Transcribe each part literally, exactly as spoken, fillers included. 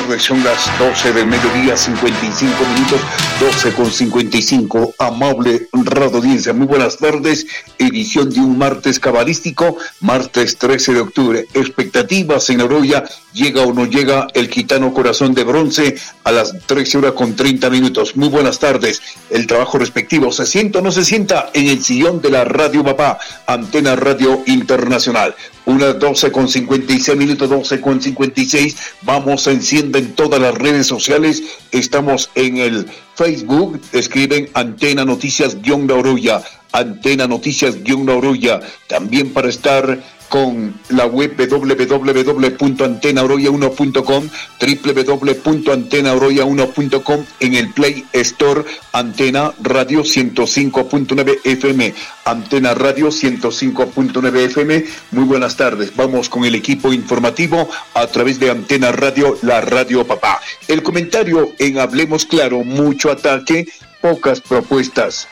tardes, son las doce del mediodía, cincuenta y cinco minutos, doce con cincuenta y cinco, amable radio audiencia, muy buenas tardes, edición de un martes cabalístico, martes trece de octubre, expectativas en Oroya, llega o no llega el gitano corazón de bronce a las trece horas con treinta minutos, muy buenas tardes, el trabajo respectivo, ¿se sienta o no se sienta? En el sillón de la Radio Papá, Antena Radio Internacional. Unas doce con cincuenta y seis minutos, doce con cincuenta y seis. Vamos a encienda en todas las redes sociales. Estamos en el Facebook. Escriben Antena Noticias guión La Oroya. Antena Noticias guión La Oroya. También para estar con la web doble u doble u doble u punto antena oroya uno punto com, doble u doble u doble u punto antena oroya uno punto com, en el Play Store, Antena Radio ciento cinco punto nueve F M, Antena Radio ciento cinco punto nueve F M. Muy buenas tardes, vamos con el equipo informativo a través de Antena Radio, la Radio Papá. El comentario en Hablemos Claro, mucho ataque, pocas propuestas.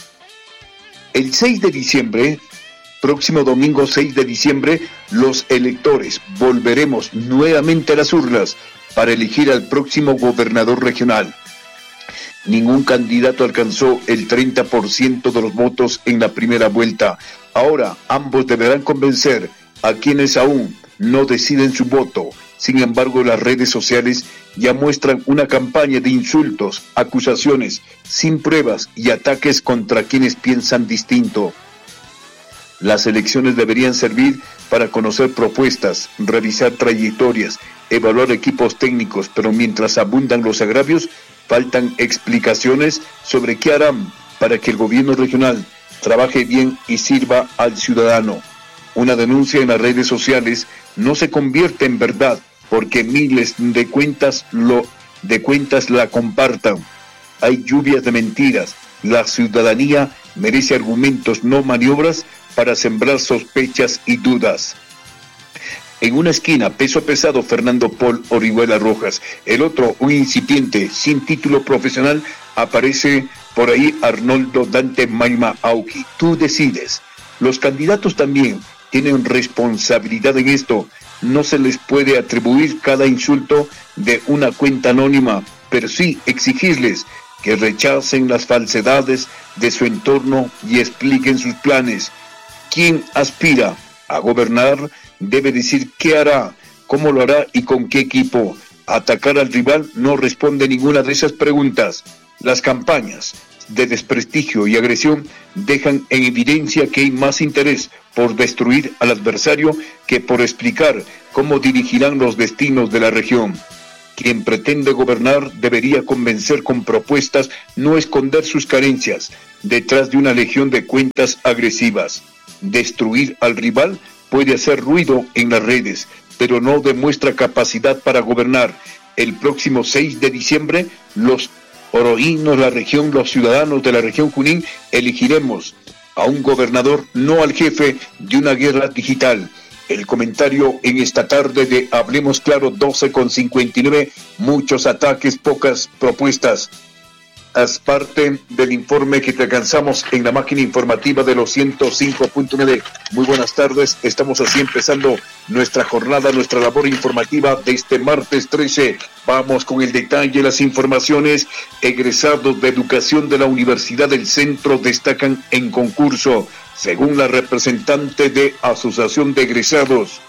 El seis de diciembre... Próximo domingo seis de diciembre, los electores volveremos nuevamente a las urnas para elegir al próximo gobernador regional. Ningún candidato alcanzó el treinta por ciento de los votos en la primera vuelta. Ahora ambos deberán convencer a quienes aún no deciden su voto. Sin embargo, las redes sociales ya muestran una campaña de insultos, acusaciones, sin pruebas y ataques contra quienes piensan distinto. Las elecciones deberían servir para conocer propuestas, revisar trayectorias, evaluar equipos técnicos, pero mientras abundan los agravios, faltan explicaciones sobre qué harán para que el gobierno regional trabaje bien y sirva al ciudadano. Una denuncia en las redes sociales no se convierte en verdad porque miles de cuentas, lo, de cuentas la compartan. Hay lluvias de mentiras. La ciudadanía merece argumentos, no maniobras, para sembrar sospechas y dudas. En una esquina, peso pesado, Fernando Paul Orihuela Rojas. El otro, un incipiente sin título profesional, aparece por ahí Arnoldo Dante Maima Auqui. Tú decides. Los candidatos también tienen responsabilidad en esto. No se les puede atribuir cada insulto de una cuenta anónima, pero sí exigirles que rechacen las falsedades de su entorno y expliquen sus planes. Quien aspira a gobernar debe decir qué hará, cómo lo hará y con qué equipo. Atacar al rival no responde ninguna de esas preguntas. Las campañas de desprestigio y agresión dejan en evidencia que hay más interés por destruir al adversario que por explicar cómo dirigirán los destinos de la región. Quien pretende gobernar debería convencer con propuestas, no esconder sus carencias detrás de una legión de cuentas agresivas. Destruir al rival puede hacer ruido en las redes, pero no demuestra capacidad para gobernar. El próximo seis de diciembre, los oroínos, la región, los ciudadanos de la región Junín, elegiremos a un gobernador, no al jefe de una guerra digital. El comentario en esta tarde de Hablemos Claro, doce con cincuenta y nueve, muchos ataques, pocas propuestas. Haz parte del informe que te alcanzamos en la máquina informativa de los ciento cinco punto nueve. Muy buenas tardes, estamos así empezando nuestra jornada, nuestra labor informativa de este martes trece. Vamos con el detalle de las informaciones. Egresados de educación de la Universidad del Centro destacan en concurso. Según la representante de Asociación de Egresados,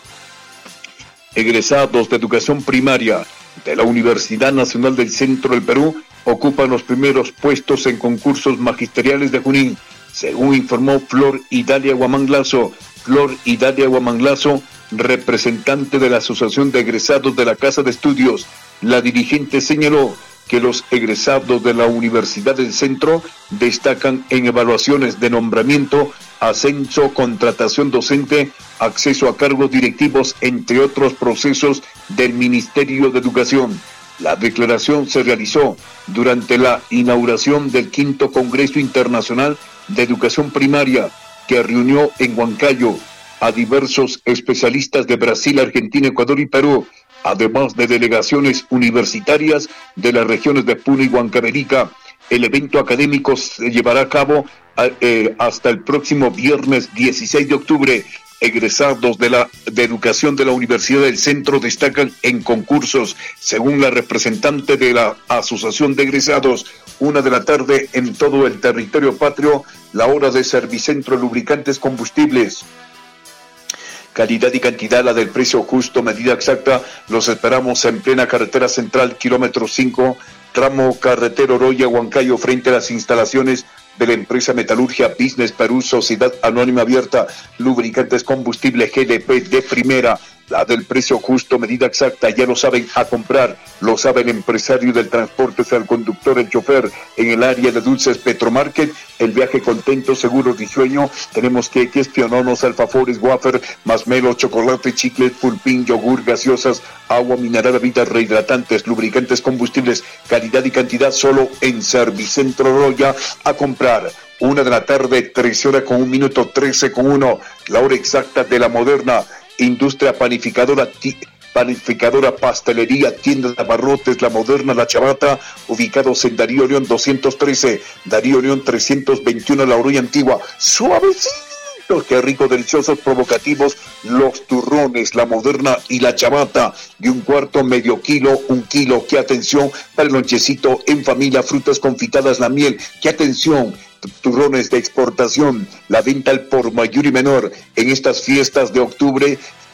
egresados de educación primaria de la Universidad Nacional del Centro del Perú ocupan los primeros puestos en concursos magisteriales de Junín, según informó Flor Idalia Guamán Lazo. Flor Idalia Guamán Lazo, representante de la Asociación de Egresados de la Casa de Estudios. La dirigente señaló que los egresados de la Universidad del Centro destacan en evaluaciones de nombramiento, ascenso, contratación docente, acceso a cargos directivos, entre otros procesos del Ministerio de Educación. La declaración se realizó durante la inauguración del quinto Congreso Internacional de Educación Primaria, que reunió en Huancayo a diversos especialistas de Brasil, Argentina, Ecuador y Perú, además de delegaciones universitarias de las regiones de Puno y Huancavelica. El evento académico se llevará a cabo eh, hasta el próximo viernes dieciséis de octubre egresados de la de educación de la Universidad del Centro destacan en concursos. Según la representante de la Asociación de Egresados, una de la tarde en todo el territorio patrio, la hora de Servicentro Lubricantes Combustibles. Calidad y cantidad, la del precio justo, medida exacta. Los esperamos en plena carretera central, kilómetro cinco, tramo carretero Oroya, Huancayo, frente a las instalaciones de la empresa Metalurgia Business Perú, Sociedad Anónima Abierta, Lubricantes Combustible G L P de primera, la del precio justo, medida exacta, ya lo saben a comprar, lo sabe el empresario del transporte, sea el conductor, el chofer, en el área de dulces Petromarket, el viaje contento, seguro risueño, tenemos que espionarnos, alfafores, wafer, masmelo, chocolate, chicles, pulpín, yogur, gaseosas, agua mineral, bebidas rehidratantes, lubricantes, combustibles, calidad y cantidad, solo en Servicentro Roya, a comprar. Una de la tarde, trece horas con un minuto, trece con uno, la hora exacta de la moderna industria panificadora, ti, panificadora, pastelería, tienda de abarrotes, la moderna, la Chavata, ubicados en Darío León doscientos trece, Darío León trescientos veintiuno, la Oroya Antigua, suavecitos, qué rico, deliciosos, provocativos, los turrones, la moderna y la Chavata, de un cuarto, medio kilo, un kilo, qué atención, para el lonchecito en familia, frutas confitadas, la miel, qué atención, turrones de exportación, la venta al por mayor y menor en estas fiestas de octubre,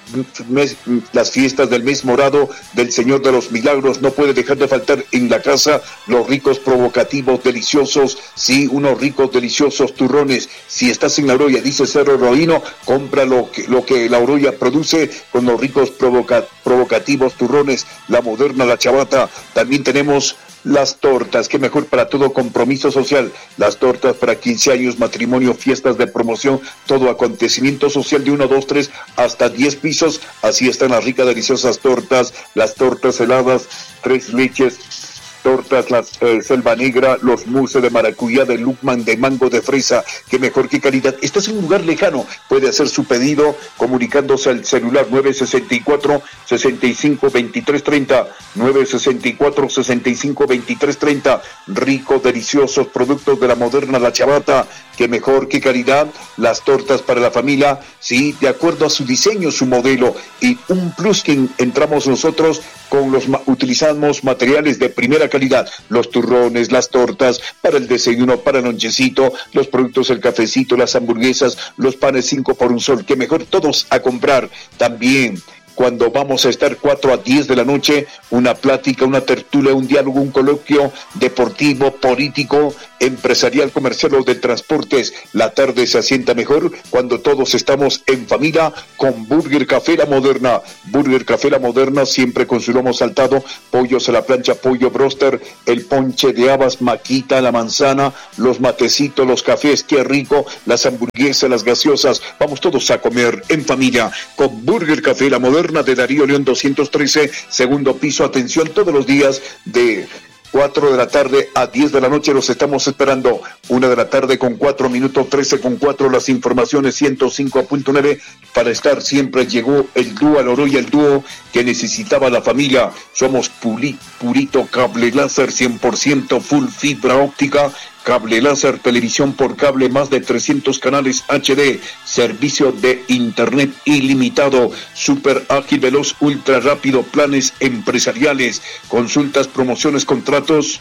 mes, las fiestas del mes morado del Señor de los Milagros. No puede dejar de faltar en la casa los ricos, provocativos, deliciosos, sí, unos ricos, deliciosos turrones. Si estás en la Oroya, dice Cerro Roíno, compra lo que, lo que la Oroya produce con los ricos, provoca, provocativos turrones, la moderna, la Chavata. También tenemos las tortas, que mejor para todo compromiso social, las tortas para quince años, matrimonio, fiestas de promoción, todo acontecimiento social de uno, dos, tres, hasta diez pisos, así están las ricas, deliciosas tortas, las tortas heladas, tres leches, tortas, las eh, selva negra, los muses de maracuyá, de Lucman, de mango, de fresa, que mejor, que calidad. Estás en un lugar lejano, puede hacer su pedido comunicándose al celular nueve sesenta y cuatro, sesenta y cinco, veintitrés treinta, nueve sesenta y cuatro, sesenta y cinco, veintitrés treinta, rico, deliciosos productos de la moderna, la Chavata, que mejor, que calidad, las tortas para la familia, sí, de acuerdo a su diseño, su modelo, y un plus que entramos nosotros con los, utilizamos materiales de primera calidad, los turrones, las tortas, para el desayuno, para el lonchecito, los productos, el cafecito, las hamburguesas, los panes cinco por un sol, que mejor, todos a comprar. También cuando vamos a estar cuatro a diez de la noche, una plática, una tertulia, un diálogo, un coloquio deportivo, político, empresarial, comercial o de transportes. La tarde se asienta mejor cuando todos estamos en familia con Burger Café La Moderna. Burger Café La Moderna, siempre con su lomo saltado, pollos a la plancha, pollo broster, el ponche de habas, maquita, la manzana, los matecitos, los cafés, qué rico, las hamburguesas, las gaseosas. Vamos todos a comer en familia con Burger Café La Moderna, de Darío León doscientos trece, segundo piso. Atención, todos los días de cuatro de la tarde a diez de la noche los estamos esperando. Una de la tarde con cuatro minutos, trece con cuatro, las informaciones ciento cinco punto nueve, para estar siempre. Llegó el dúo al Oroya, el dúo que necesitaba la familia. Somos puri, purito cable láser, cien por ciento full fibra óptica, cable láser, televisión por cable, más de trescientos canales H D, servicio de internet ilimitado, super ágil, veloz, ultra rápido, planes empresariales, consultas, promociones, contratos,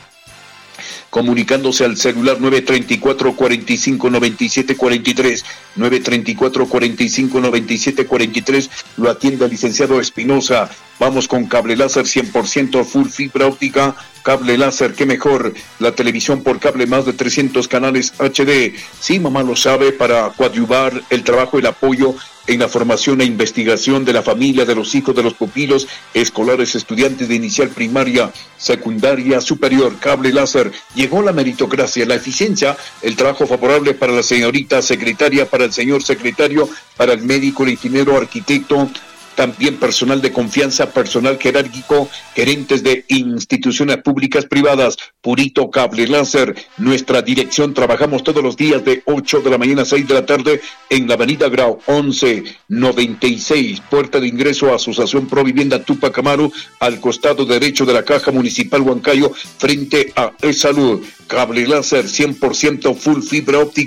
comunicándose al celular nueve treinta y cuatro, cuarenta y cinco, noventa y siete cuarenta y tres, nueve treinta y cuatro, cuarenta y cinco, noventa y siete cuarenta y tres, lo atiende el licenciado Espinosa. Vamos con cable láser cien por ciento full fibra óptica, cable láser, qué mejor, la televisión por cable, más de trescientos canales H D. Sí, mamá lo sabe, para coadyuvar el trabajo, el apoyo en la formación e investigación de la familia, de los hijos, de los pupilos, escolares, estudiantes de inicial, primaria, secundaria, superior, cable láser. Llegó la meritocracia, la eficiencia, el trabajo favorable para la señorita secretaria, para el señor secretario, para el médico, el ingeniero, arquitecto, también personal de confianza, personal jerárquico, gerentes de instituciones públicas, privadas. Purito Cable Láser, nuestra dirección, trabajamos todos los días de ocho de la mañana a seis de la tarde en la avenida Grau once noventa y seis, puerta de ingreso a Asociación Provivienda Tupac Amaru, al costado derecho de la Caja Municipal Huancayo, frente a E-Salud. Cable láser cien por ciento full fibra óptica,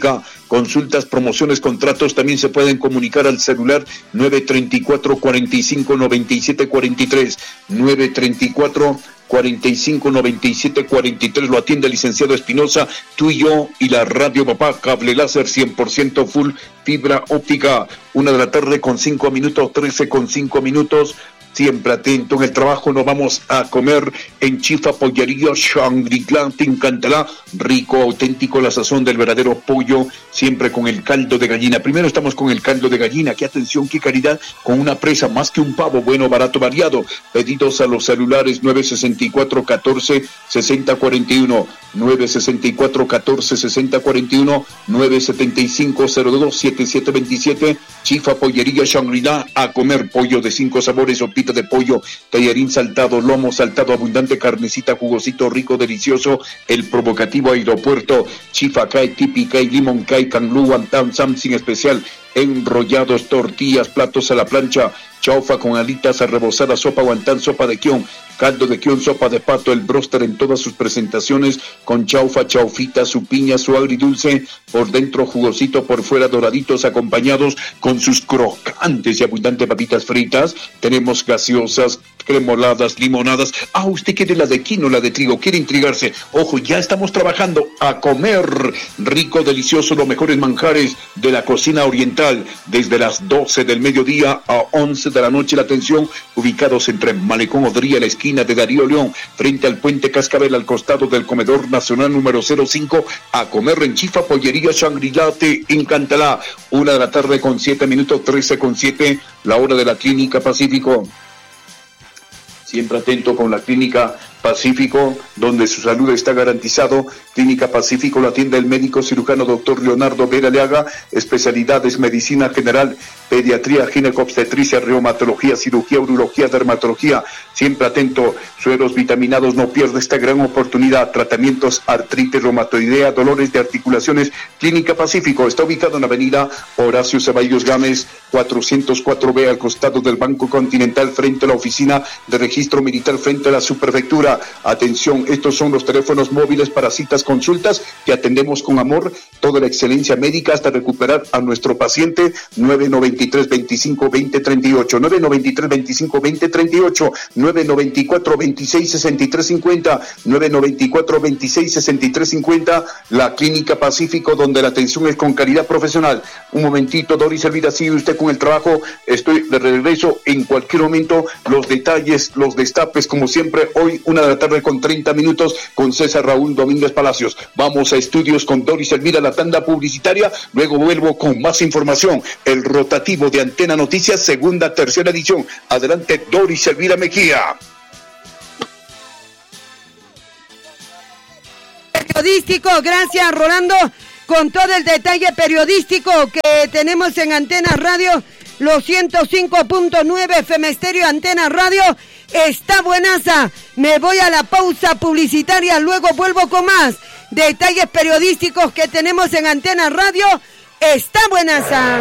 consultas, promociones, contratos, también se pueden comunicar al celular nueve treinta y cuatro, cuarenta y cinco, noventa y siete cuarenta y tres, nueve treinta y cuatro, cuarenta y cinco, noventa y siete cuarenta y tres, lo atiende el licenciado Espinosa, tú y yo y la radio papá, cable láser cien por ciento full, fibra óptica, una de la tarde con cinco minutos, trece con cinco minutos, siempre atento en el trabajo. Nos vamos a comer en Chifa Pollería Shangri-La, te encantará, rico, auténtico, la sazón del verdadero pollo, siempre con el caldo de gallina. Primero estamos con el caldo de gallina, qué atención, qué calidad, con una presa más que un pavo, bueno, barato, variado. Pedidos a los celulares nueve sesenta y cuatro, catorce, sesenta cuarenta y uno, nueve sesenta y cuatro, catorce, sesenta cuarenta y uno, nueve setenta y cinco, cero dos, setenta y siete veintisiete, Chifa Pollería Shangri-La, a comer pollo de cinco sabores, sopita de pollo, tallarín saltado, lomo saltado, abundante carnecita, jugosito, rico, delicioso, el provocativo aeropuerto, Chifa Kai, Tipi Kai, Limon Kai, Canglú, Guantán, Samsung especial, enrollados, tortillas, platos a la plancha, chaufa con alitas arrebozadas, sopa guantán, sopa de quión, caldo de quión, sopa de pato, el bróster en todas sus presentaciones, con chaufa, chaufita, su piña, su agridulce, por dentro jugosito, por fuera doraditos, acompañados con sus crocantes y abundantes papitas fritas. Tenemos gaseosas, cremoladas, limonadas. Ah, usted quiere la de quino, la de trigo, quiere intrigarse. Ojo, ya estamos trabajando a comer rico, delicioso, los mejores manjares de la cocina oriental, desde las doce del mediodía a once de la noche. La atención, ubicados entre Malecón Odría, la esquina de Darío León, frente al puente Cascabel, al costado del comedor nacional número cero cinco, a comer en Chifa Pollería Shangri-La, te encantará. Una de la tarde con siete minutos, trece con siete, la hora de la Clínica Pacífico. Siempre atento con la Clínica Pacífico, donde su salud está garantizado. Clínica Pacífico lo atiende el médico cirujano doctor Leonardo Vera Leaga, especialidades medicina general, pediatría, ginecobstetricia, reumatología, cirugía, urología, dermatología. Siempre atento, sueros vitaminados, no pierde esta gran oportunidad. Tratamientos, artritis reumatoidea, dolores de articulaciones. Clínica Pacífico está ubicado en la avenida Horacio Ceballos Gámez, cuatrocientos cuatro B, al costado del Banco Continental, frente a la oficina de registro militar, frente a la subprefectura. Atención, estos son los teléfonos móviles para citas, consultas, que atendemos con amor, toda la excelencia médica hasta recuperar a nuestro paciente. Nueve noventa y tres, veinticinco, veinte, treinta y ocho, nueve noventa y tres, veinticinco, veinte, treinta y ocho, nueve noventa y cuatro, veintiséis, sesenta y tres cincuenta, nueve noventa y cuatro, veintiséis, sesenta y tres cincuenta, la Clínica Pacífico, donde la atención es con calidad profesional. Un momentito, Doris Elvira, sigue usted con el trabajo, estoy de regreso en cualquier momento. Los detalles, los destapes, como siempre, hoy una de la tarde con treinta minutos, con César Raúl Domínguez Palacios. Vamos a estudios con Doris Elvira, la tanda publicitaria, luego vuelvo con más información. El rotativo de Antena Noticias, segunda, tercera edición. Adelante, Doris Elvira Mejía. Periodístico, gracias Rolando, con todo el detalle periodístico que tenemos en Antena Radio, los ciento cinco punto nueve F M Estéreo, Antena Radio. Está buenaza, me voy a la pausa publicitaria, luego vuelvo con más detalles periodísticos que tenemos en Antena Radio. Está buenaza.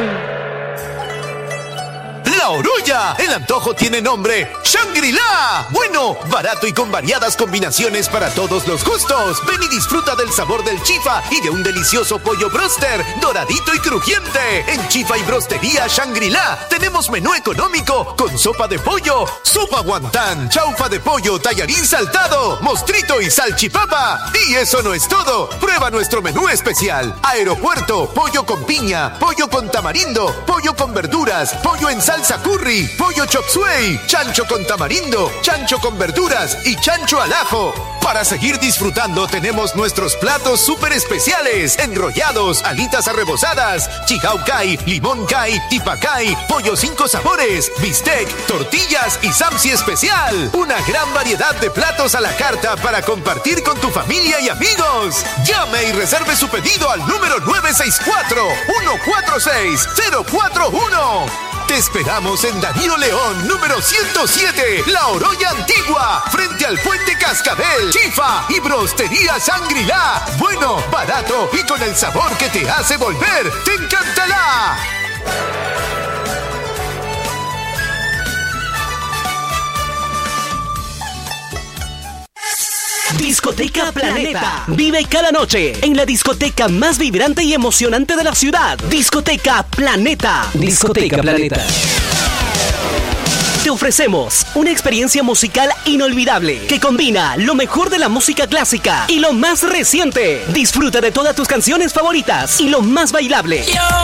La Oroya, el antojo tiene nombre Shangri-La. Bueno, barato y con variadas combinaciones para todos los gustos. Ven y disfruta del sabor del chifa y de un delicioso pollo broster, doradito y crujiente. En Chifa y Brostería Shangri-La tenemos menú económico con sopa de pollo, sopa guantán, chaufa de pollo, tallarín saltado, mostrito y salchipapa. Y eso no es todo. Prueba nuestro menú especial. Aeropuerto, pollo con piña, pollo con tamarindo, pollo con verduras, pollo en salsa curry, pollo chop suey, chancho con tamarindo, chancho con verduras y chancho al ajo. Para seguir disfrutando tenemos nuestros platos súper especiales, enrollados, alitas arrebozadas, chihaucay, limón cay, tipacay, pollo cinco sabores, bistec, tortillas y samsi especial. Una gran variedad de platos a la carta para compartir con tu familia y amigos. Llame y reserve su pedido al número nueve seis cuatro, uno cuatro seis, cero cuatro uno. Te esperamos en Darío León, número ciento siete, La Oroya Antigua, frente al puente Cascabel. Chifa y Brostería Shangri-La. Bueno, barato y con el sabor que te hace volver. ¡Te encantará! Discoteca Planeta. Vive cada noche en la discoteca más vibrante y emocionante de la ciudad. Discoteca Planeta. Discoteca Planeta. Te ofrecemos una experiencia musical inolvidable que combina lo mejor de la música clásica y lo más reciente. Disfruta de todas tus canciones favoritas y lo más bailable.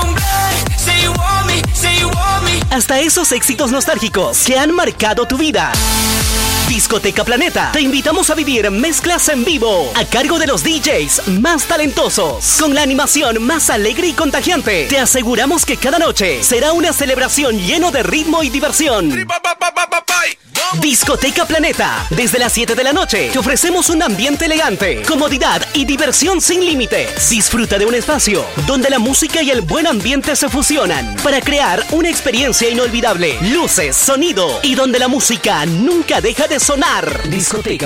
Hasta esos éxitos nostálgicos que han marcado tu vida. Discoteca Planeta. Te invitamos a vivir mezclas en vivo a cargo de los D Js más talentosos, con la animación más alegre y contagiante. Te aseguramos que cada noche será una celebración lleno de ritmo y diversión. Discoteca Planeta. Desde las siete de la noche te ofrecemos un ambiente elegante, comodidad y diversión sin límites. Disfruta de un espacio donde la música y el buen ambiente se fusionan para crear una experiencia inolvidable. Luces, sonido y donde la música nunca deja de sonar. Discoteca